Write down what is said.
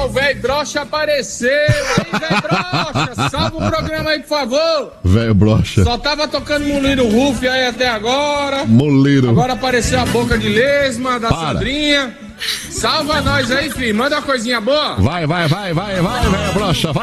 velho broxa apareceu. Aí, velho broxa, salva o programa aí, por favor. Velho broxa. Só tava tocando Muliro Ruf aí até agora. Muliro. Agora apareceu a boca de lesma da Sandrinha. Salva nós aí, filho. Manda uma coisinha boa. Vai, velho broxa.